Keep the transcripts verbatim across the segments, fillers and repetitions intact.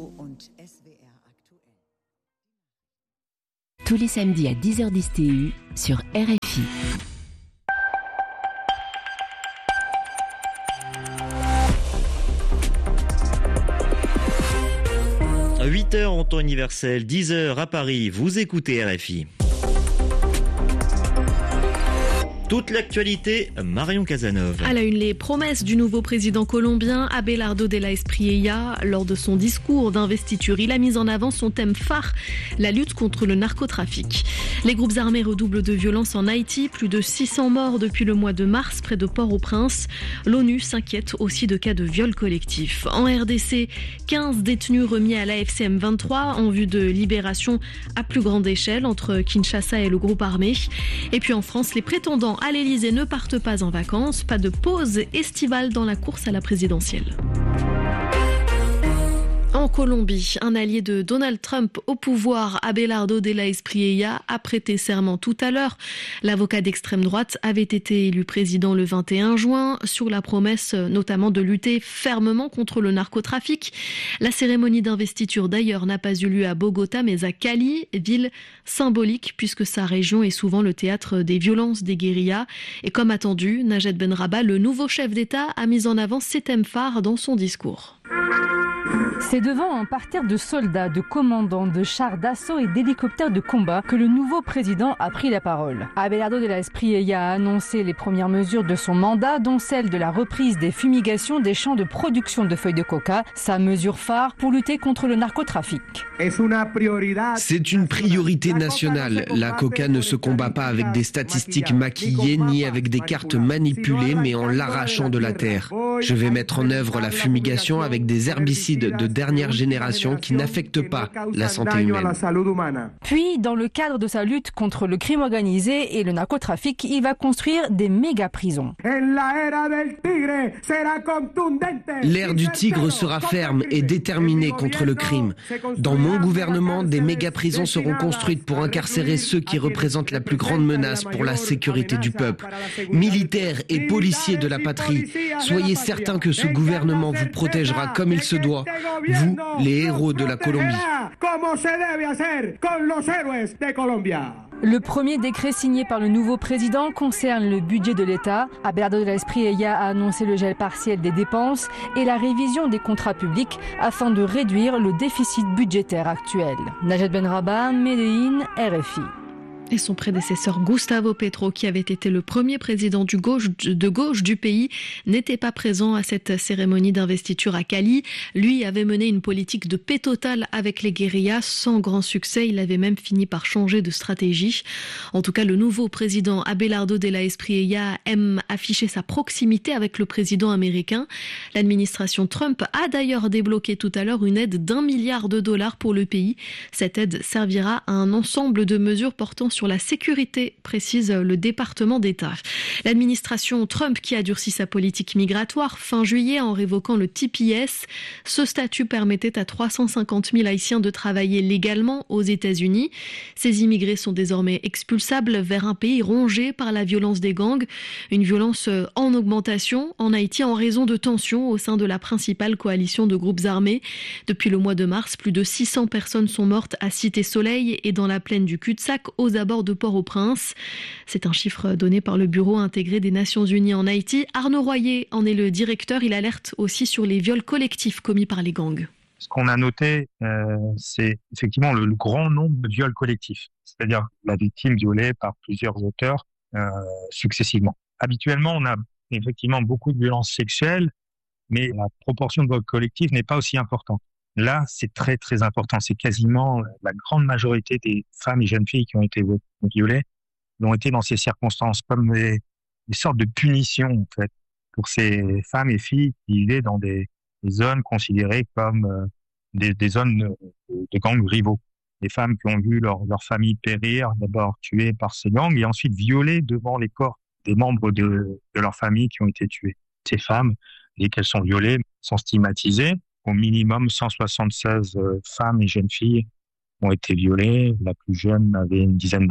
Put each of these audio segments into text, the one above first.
Tous les samedis à dix heures dix T U sur R F I. huit heures en temps universel, dix heures à Paris, vous écoutez R F I. Toute l'actualité, Marion Casanova. À la une, les promesses du nouveau président colombien, Abelardo de la Espriella. Lors de son discours d'investiture, il a mis en avant son thème phare, la lutte contre le narcotrafic. Les groupes armés redoublent de violence en Haïti. Plus de six cents morts depuis le mois de mars près de Port-au-Prince. L'ONU s'inquiète aussi de cas de viol collectif. En R D C, quinze détenus remis à l'A F C M vingt-trois en vue de libération à plus grande échelle entre Kinshasa et le groupe armé. Et puis en France, les prétendants à l'Elysée ne partent pas en vacances. Pas de pause estivale dans la course à la présidentielle. En Colombie, un allié de Donald Trump au pouvoir, Abelardo de la Espriella, a prêté serment tout à l'heure. L'avocat d'extrême droite avait été élu président le vingt et un juin sur la promesse notamment de lutter fermement contre le narcotrafic. La cérémonie d'investiture d'ailleurs n'a pas eu lieu à Bogota mais à Cali, ville symbolique puisque sa région est souvent le théâtre des violences des guérillas. Et comme attendu, Najat Benrabah, le nouveau chef d'État, a mis en avant ses thèmes phares dans son discours. C'est devant un parterre de soldats, de commandants, de chars d'assaut et d'hélicoptères de combat que le nouveau président a pris la parole. Abelardo de la Espriella a annoncé les premières mesures de son mandat, dont celle de la reprise des fumigations des champs de production de feuilles de coca, sa mesure phare pour lutter contre le narcotrafic. C'est une priorité nationale. La coca ne se combat pas avec des statistiques maquillées ni avec des cartes manipulées, mais en l'arrachant de la terre. Je vais mettre en œuvre la fumigation avec des herbicides de dernière génération qui n'affectent pas la santé humaine. Puis, dans le cadre de sa lutte contre le crime organisé et le narcotrafic, il va construire des méga-prisons. L'ère du tigre sera ferme et déterminée contre le crime. Dans mon gouvernement, des méga-prisons seront construites pour incarcérer ceux qui représentent la plus grande menace pour la sécurité du peuple. Militaires et policiers de la patrie, soyez certains que ce gouvernement vous protégera comme il se doit. Vous, les héros de la Colombie. Le premier décret signé par le nouveau président concerne le budget de l'État. Abelardo de la Espriella a annoncé le gel partiel des dépenses et la révision des contrats publics afin de réduire le déficit budgétaire actuel. Najat Benrabah, Medellín, R F I. Et son prédécesseur Gustavo Petro, qui avait été le premier président du gauche, de gauche du pays, n'était pas présent à cette cérémonie d'investiture à Cali. Lui avait mené une politique de paix totale avec les guérillas sans grand succès. Il avait même fini par changer de stratégie. En tout cas, le nouveau président Abelardo de la Espriella aime afficher sa proximité avec le président américain. L'administration Trump a d'ailleurs débloqué tout à l'heure une aide d'un milliard de dollars pour le pays. Cette aide servira à un ensemble de mesures portant sur sur la sécurité, précise le département d'État. L'administration Trump qui a durci sa politique migratoire fin juillet en révoquant le T P S. Ce statut permettait à trois cent cinquante mille Haïtiens de travailler légalement aux États-Unis. Ces immigrés sont désormais expulsables vers un pays rongé par la violence des gangs. Une violence en augmentation en Haïti en raison de tensions au sein de la principale coalition de groupes armés. Depuis le mois de mars, plus de six cents personnes sont mortes à Cité-Soleil et dans la plaine du cul-de-sac aux abords de Port-au-Prince. C'est un chiffre donné par le Bureau intégré des Nations Unies en Haïti. Arnaud Royer en est le directeur. Il alerte aussi sur les viols collectifs commis par les gangs. Ce qu'on a noté, euh, c'est effectivement le, le grand nombre de viols collectifs, c'est-à-dire la victime violée par plusieurs auteurs euh, successivement. Habituellement, on a effectivement beaucoup de violences sexuelles, mais la proportion de viols collectifs n'est pas aussi importante. Là, c'est très, très important. C'est quasiment la grande majorité des femmes et jeunes filles qui ont été violées ont été dans ces circonstances comme des, des sortes de punitions, en fait, pour ces femmes et filles qui vivaient dans des, des zones considérées comme euh, des, des zones de, de gangs rivaux. Des femmes qui ont vu leur, leur famille périr, d'abord tuées par ces gangs et ensuite violées devant les corps des membres de, de leur famille qui ont été tués. Ces femmes, dès qu'elles sont violées, sont stigmatisées. Au minimum, cent soixante-seize femmes et jeunes filles ont été violées. La plus jeune avait une dizaine d'années.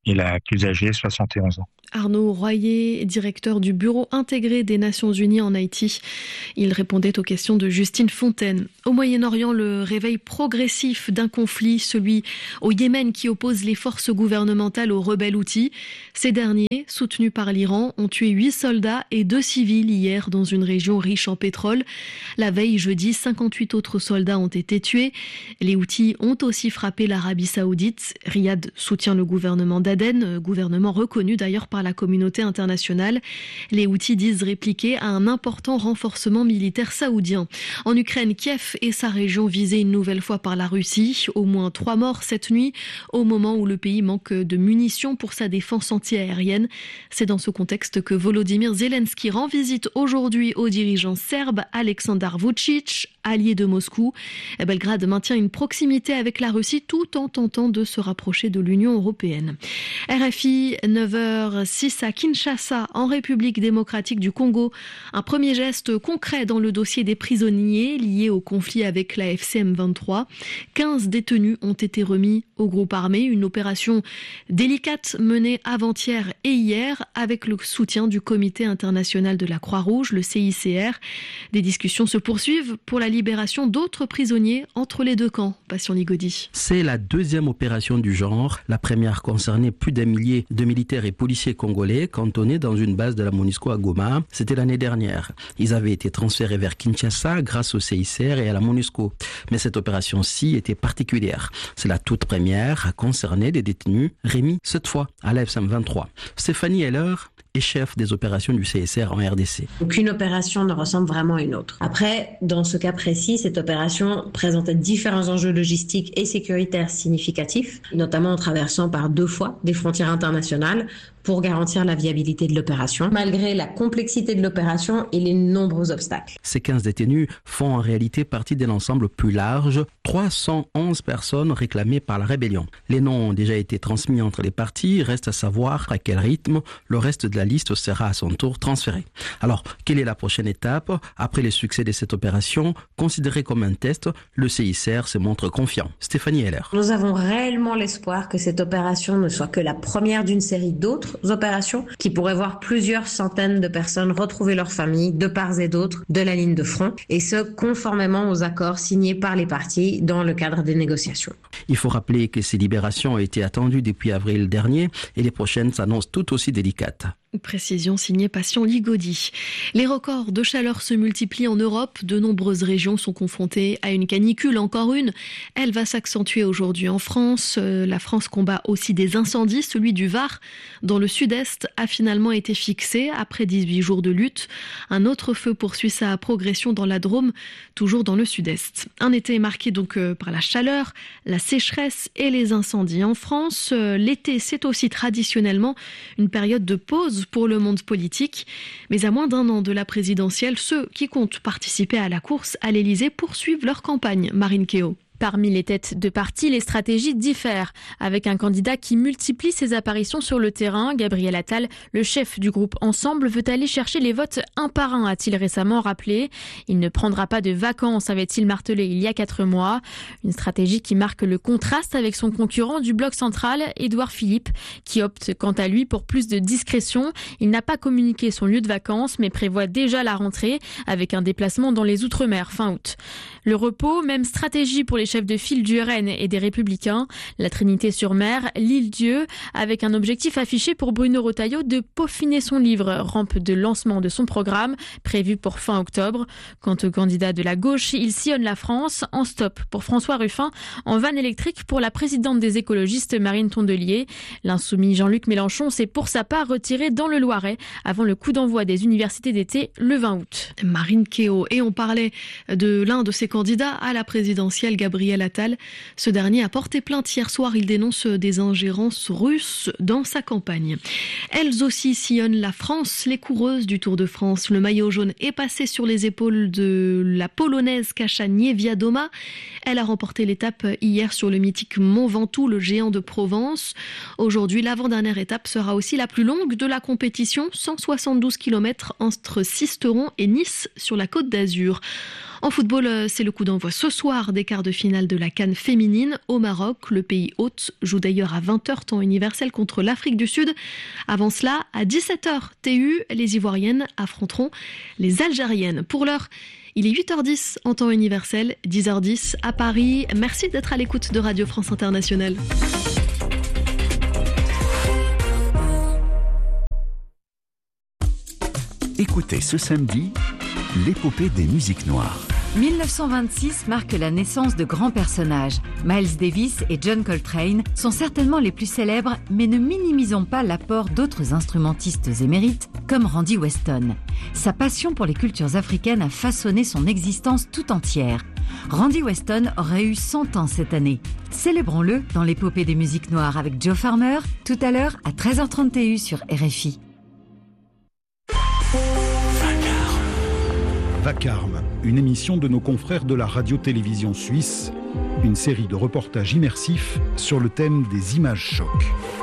et la plus âgée, soixante et onze ans. Arnaud Royer, directeur du Bureau intégré des Nations Unies en Haïti. Il répondait aux questions de Justine Fontaine. Au Moyen-Orient, le réveil progressif d'un conflit, celui au Yémen qui oppose les forces gouvernementales aux rebelles Houthis. Ces derniers, soutenus par l'Iran, ont tué huit soldats et deux civils hier dans une région riche en pétrole. La veille, jeudi, cinquante-huit autres soldats ont été tués. Les Houthis ont aussi frappé l'Arabie Saoudite. Riyad soutient le gouvernement d'Aden, gouvernement reconnu d'ailleurs par la communauté internationale. Les Houthis disent répliquer à un important renforcement militaire saoudien. En Ukraine, Kiev et sa région visées une nouvelle fois par la Russie. Au moins trois morts cette nuit, au moment où le pays manque de munitions pour sa défense anti-aérienne. C'est dans ce contexte que Volodymyr Zelensky rend visite aujourd'hui au dirigeant serbe Aleksandar Vučić, allié de Moscou. Belgrade maintient une proximité avec la Russie tout en tentant de se rapprocher de l'Union européenne. R F I, neuf heures six à Kinshasa, en République démocratique du Congo. Un premier geste concret dans le dossier des prisonniers liés au conflit avec la F C M vingt-trois. quinze détenus ont été remis au groupe armé. Une opération délicate menée avant-hier et hier avec le soutien du Comité international de la Croix-Rouge, le C I C R. Des discussions se poursuivent pour la libération d'autres prisonniers entre les deux camps. Passion Ligodi. C'est la deuxième opération du genre. La première concernait plus d'un millier de militaires et policiers congolais cantonnés dans une base de la MONUSCO à Goma. C'était l'année dernière. Ils avaient été transférés vers Kinshasa grâce au C I C R et à la MONUSCO. Mais cette opération-ci était particulière. C'est la toute première à concerner des détenus remis cette fois à la F C M vingt-trois. Stéphanie Heller est chef des opérations du C S R en R D C. Aucune opération ne ressemble vraiment à une autre. Après, dans ce cas précis, cette opération présentait différents enjeux logistiques et sécuritaires significatifs, notamment en traversant par deux fois des frontières internationales pour garantir la viabilité de l'opération, malgré la complexité de l'opération et les nombreux obstacles. Ces quinze détenus font en réalité partie d'un ensemble plus large, trois cent onze personnes réclamées par la rébellion. Les noms ont déjà été transmis entre les parties, reste à savoir à quel rythme le reste de la liste sera à son tour transféré. Alors, quelle est la prochaine étape? Après le succès de cette opération, considérée comme un test, le C I C R se montre confiant. Stéphanie Heller. Nous avons réellement l'espoir que cette opération ne soit que la première d'une série d'autres opérations qui pourraient voir plusieurs centaines de personnes retrouver leur famille de part et d'autre de la ligne de front, et ce, conformément aux accords signés par les parties dans le cadre des négociations. Il faut rappeler que ces libérations ont été attendues depuis avril dernier et les prochaines s'annoncent tout aussi délicates. Précision signée Passion Ligodi. Les records de chaleur se multiplient en Europe. De nombreuses régions sont confrontées à une canicule. Encore une, elle va s'accentuer aujourd'hui en France. La France combat aussi des incendies. Celui du Var, dans le sud-est, a finalement été fixé après dix-huit jours de lutte. Un autre feu poursuit sa progression dans la Drôme, toujours dans le sud-est. Un été marqué donc par la chaleur, la sécheresse et les incendies. En France, l'été, c'est aussi traditionnellement une période de pause pour le monde politique. Mais à moins d'un an de la présidentielle, ceux qui comptent participer à la course à l'Elysée poursuivent leur campagne. Marine Kéo. Parmi les têtes de parti, les stratégies diffèrent. Avec un candidat qui multiplie ses apparitions sur le terrain, Gabriel Attal, le chef du groupe Ensemble, veut aller chercher les votes un par un, a-t-il récemment rappelé. Il ne prendra pas de vacances, avait-il martelé il y a quatre mois. Une stratégie qui marque le contraste avec son concurrent du bloc central, Édouard Philippe, qui opte quant à lui pour plus de discrétion. Il n'a pas communiqué son lieu de vacances, mais prévoit déjà la rentrée avec un déplacement dans les Outre-mer fin août. Le repos, même stratégie pour les chefs de file du R N et des Républicains. La Trinité-sur-Mer, l'île-Dieu, avec un objectif affiché pour Bruno Retailleau de peaufiner son livre, rampe de lancement de son programme, prévu pour fin octobre. Quant au candidat de la gauche, il sillonne la France en stop pour François Ruffin, en vanne électrique pour la présidente des écologistes Marine Tondelier. L'insoumis Jean-Luc Mélenchon s'est pour sa part retiré dans le Loiret avant le coup d'envoi des universités d'été le vingt août. Marine Kéo. Et on parlait de l'un de ses candidats à la présidentielle, Gabriel Attal. Ce dernier a porté plainte hier soir. Il dénonce des ingérences russes dans sa campagne. Elles aussi sillonnent la France, les coureuses du Tour de France. Le maillot jaune est passé sur les épaules de la Polonaise Kasia Niewiadoma. Elle a remporté l'étape hier sur le mythique Mont Ventoux, le géant de Provence. Aujourd'hui, l'avant-dernière étape sera aussi la plus longue de la compétition, cent soixante-douze kilomètres entre Sisteron et Nice sur la Côte d'Azur. En football, c'est le coup d'envoi ce soir des quarts de finale finale de la CAN féminine au Maroc. Le pays hôte joue d'ailleurs à vingt heures temps universel contre l'Afrique du Sud. Avant cela, à dix-sept heures T U, les Ivoiriennes affronteront les Algériennes. Pour l'heure, il est huit heures dix en temps universel, dix heures dix à Paris. Merci d'être à l'écoute de Radio France Internationale. Écoutez ce samedi, l'épopée des musiques noires. dix-neuf cent vingt-six marque la naissance de grands personnages. Miles Davis et John Coltrane sont certainement les plus célèbres, mais ne minimisons pas l'apport d'autres instrumentistes émérites comme Randy Weston. Sa passion pour les cultures africaines a façonné son existence tout entière. Randy Weston aurait eu cent ans cette année. Célébrons-le dans l'épopée des musiques noires avec Joe Farmer, tout à l'heure à treize heures trente T U sur R F I. Vacarme, une émission de nos confrères de la radio-télévision suisse, une série de reportages immersifs sur le thème des images chocs.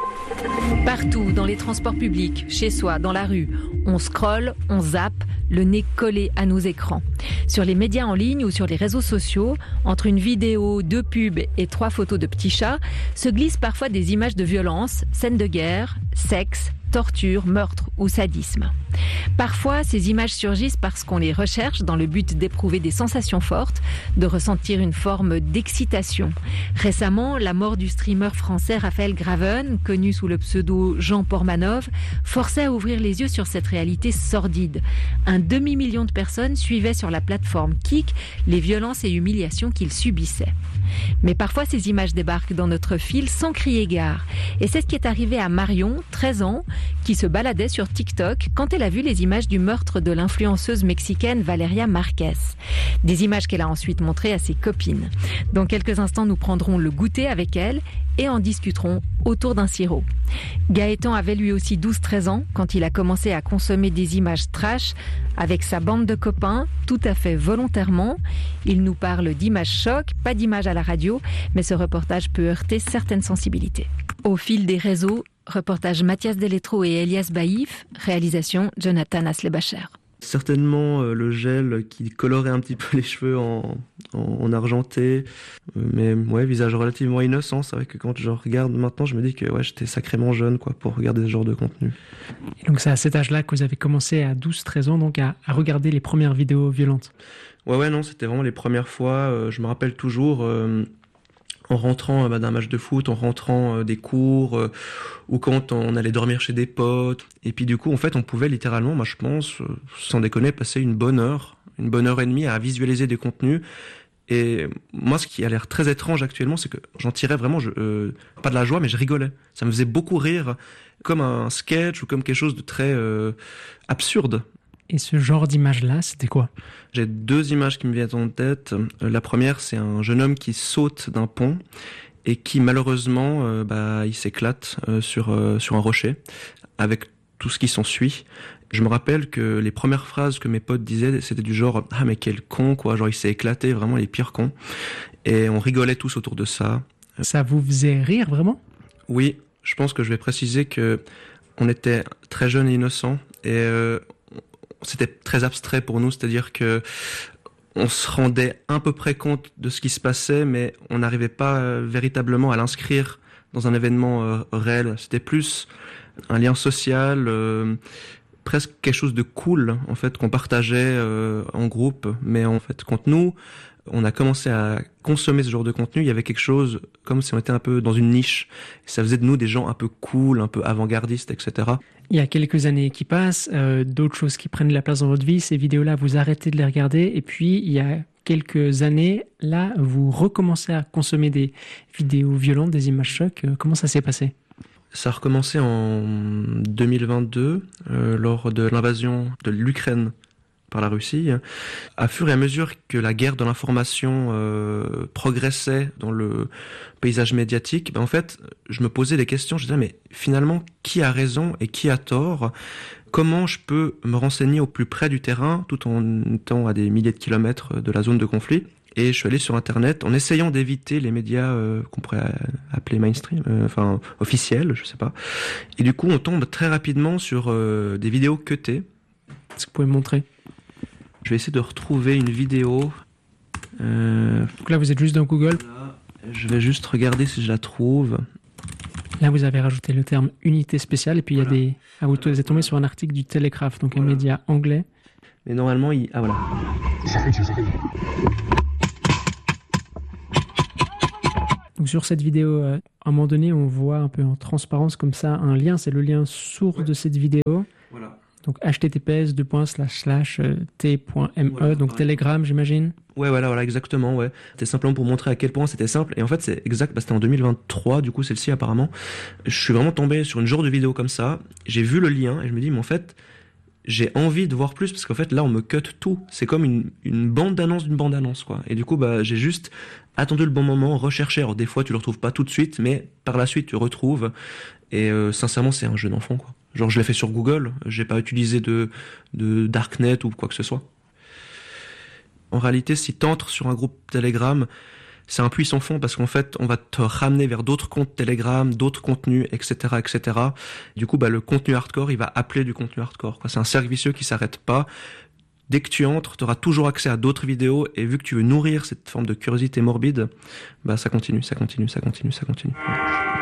Partout, dans les transports publics, chez soi, dans la rue, on scrolle, on zappe, le nez collé à nos écrans. Sur les médias en ligne ou sur les réseaux sociaux, entre une vidéo, deux pubs et trois photos de petits chats, se glissent parfois des images de violence, scènes de guerre, sexe, torture, meurtre ou sadisme. Parfois, ces images surgissent parce qu'on les recherche dans le but d'éprouver des sensations fortes, de ressentir une forme d'excitation. Récemment, la mort du streamer français Raphaël Graven, connu sous le pseudo Jean Portmanov, forçait à ouvrir les yeux sur cette réalité sordide. Un demi-million de personnes suivaient sur la plateforme Kik les violences et humiliations qu'il subissait. Mais parfois, ces images débarquent dans notre fil sans crier gare. Et c'est ce qui est arrivé à Marion, treize ans, qui se baladait sur TikTok quand elle a vu les images du meurtre de l'influenceuse mexicaine Valeria Marquez. Des images qu'elle a ensuite montrées à ses copines. Dans quelques instants, nous prendrons le goûter avec elle et en discuterons autour d'un sirop. Gaëtan avait lui aussi douze treize ans quand il a commencé à consommer des images trash avec sa bande de copains, tout à fait volontairement. Il nous parle d'images choc, pas d'images à la radio, mais ce reportage peut heurter certaines sensibilités. Au fil des réseaux, reportage Mathias Deletro et Elias Baïf, réalisation Jonathan Aslebacher. Certainement euh, le gel qui colorait un petit peu les cheveux en, en, en argenté, euh, mais ouais, visage relativement innocent. C'est vrai que quand je regarde maintenant, je me dis que ouais, j'étais sacrément jeune quoi, pour regarder ce genre de contenu. Et donc c'est à cet âge-là que vous avez commencé à douze treize ans donc à, à regarder les premières vidéos violentes? Ouais, ouais, non, c'était vraiment les premières fois. Euh, je me rappelle toujours... Euh, en rentrant bah, d'un match de foot, en rentrant euh, des cours, euh, ou quand on allait dormir chez des potes. Et puis du coup, en fait, on pouvait littéralement, moi je pense, euh, sans déconner, passer une bonne heure, une bonne heure et demie à visualiser des contenus. Et moi, ce qui a l'air très étrange actuellement, c'est que j'en tirais vraiment, je, euh, pas de la joie, mais je rigolais. Ça me faisait beaucoup rire, comme un sketch ou comme quelque chose de très euh, absurde. Et ce genre d'image-là, c'était quoi? J'ai deux images qui me viennent en tête. La première, c'est un jeune homme qui saute d'un pont et qui, malheureusement, euh, bah, il s'éclate euh, sur, euh, sur un rocher avec tout ce qui s'ensuit. Je me rappelle que les premières phrases que mes potes disaient, c'était du genre « Ah, mais quel con, quoi !» Genre, il s'est éclaté, vraiment les pires cons. Et on rigolait tous autour de ça. Ça vous faisait rire, vraiment? Oui, je pense que je vais préciser que on était très jeunes et innocents et... Euh, c'était très abstrait pour nous, c'est-à-dire que on se rendait à peu près compte de ce qui se passait, mais on n'arrivait pas euh, véritablement à l'inscrire dans un événement euh, réel. C'était plus un lien social, euh, presque quelque chose de cool en fait qu'on partageait euh, en groupe. Mais en fait, quand nous on a commencé à consommer ce genre de contenu, il y avait quelque chose comme si on était un peu dans une niche. Ça faisait de nous des gens un peu cool, un peu avant-gardistes, et cetera. Il y a quelques années qui passent, euh, d'autres choses qui prennent la place dans votre vie. Ces vidéos-là, vous arrêtez de les regarder. Et puis, il y a quelques années, là, vous recommencez à consommer des vidéos violentes, des images chocs. Comment ça s'est passé? Ça a recommencé en deux mille vingt-deux, euh, lors de l'invasion de l'Ukraine par la Russie. À fur et à mesure que la guerre de l'information euh, progressait dans le paysage médiatique, ben en fait, je me posais des questions. Je disais, mais finalement, qui a raison et qui a tort? Comment je peux me renseigner au plus près du terrain, tout en étant à des milliers de kilomètres de la zone de conflit? Et je suis allé sur Internet en essayant d'éviter les médias euh, qu'on pourrait appeler mainstream, euh, enfin officiels, je sais pas. Et du coup, on tombe très rapidement sur euh, des vidéos cutées. Est-ce que vous pouvez me montrer? Je vais essayer de retrouver une vidéo. Euh... Donc là, vous êtes juste dans Google. Là, je vais juste regarder si je la trouve. Là, vous avez rajouté le terme unité spéciale et puis il voilà. y a des... Ah, vous êtes tombé sur un article du Telegraph, donc voilà. un média anglais. Mais normalement, il... Ah voilà. Donc sur cette vidéo, euh, à un moment donné, on voit un peu en transparence comme ça un lien, c'est le lien source ouais. de cette vidéo. Voilà. Donc h t t p s deux points slash slash t point m e, voilà, donc Telegram, j'imagine. Ouais, voilà, voilà, exactement, ouais. C'était simplement pour montrer à quel point c'était simple. Et en fait, c'est exact, bah, c'était en deux mille vingt-trois, du coup, celle-ci, apparemment. Je suis vraiment tombé sur une genre de vidéo comme ça. J'ai vu le lien et je me dis, mais en fait, j'ai envie de voir plus parce qu'en fait, là, on me cut tout. C'est comme une, une bande-annonce d'une bande-annonce, quoi. Et du coup, bah, j'ai juste attendu le bon moment, recherché. Alors, des fois, tu le retrouves pas tout de suite, mais par la suite, tu retrouves. Et euh, sincèrement, c'est un jeu d'enfant, quoi. Genre, je l'ai fait sur Google. J'ai pas utilisé de, de Darknet ou quoi que ce soit. En réalité, si t'entres sur un groupe Telegram, c'est un puits sans fond parce qu'en fait, on va te ramener vers d'autres comptes Telegram, d'autres contenus, et cetera, et cetera. Du coup, bah, le contenu hardcore, il va appeler du contenu hardcore, quoi. C'est un cercle vicieux qui s'arrête pas. Dès que tu entres, tu auras toujours accès à d'autres vidéos et vu que tu veux nourrir cette forme de curiosité morbide, bah, ça continue, ça continue, ça continue, ça continue.